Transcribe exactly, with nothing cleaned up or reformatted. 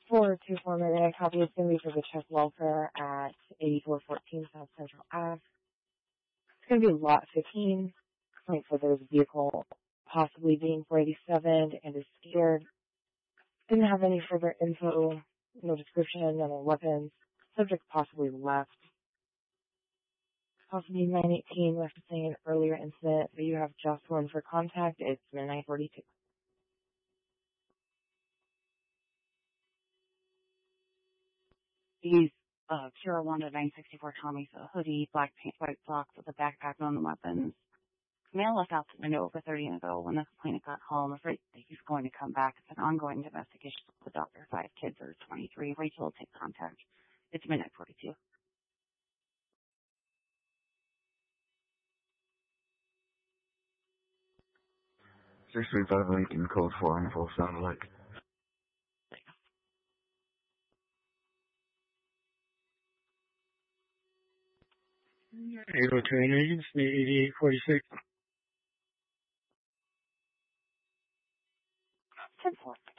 four two four minute copy is going to be for the Czech welfare at eighty-four fourteen South Central Ave. It's going to be lot fifteen. Complaint for there's a vehicle possibly being four eighty-seven and is scared. Didn't have any further info, no description, no weapons. Subject possibly left. Possibly nine eighteen, referencing an earlier incident, but you have just one for contact. It's nine forty-two. These uh, Kira Wanda nine sixty-four Tommy's a hoodie, black paint, white socks with a backpack on the weapons. Male left out the window over thirty years ago when the complainant got home, afraid that he's going to come back. It's an ongoing investigation with the doctor. Five kids are twenty-three. Rachel will take contact. It's midnight forty-two. six three five Lincoln, code four and full sound alike. eight oh two agents, eighty-eight forty-six. ten four.